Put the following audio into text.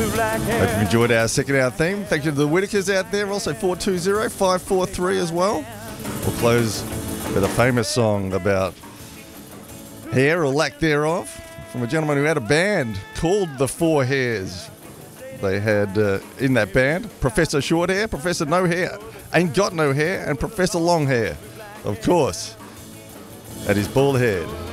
Hope you enjoyed our second hour theme. Thank you to the Whitakers out there. Also 420-543 as well. We'll close with a famous song about hair or lack thereof from a gentleman who had a band called the Four Hairs. They had in that band Professor Short Hair, Professor No Hair, Ain't Got No Hair, and Professor Long Hair, of course, at his bald head.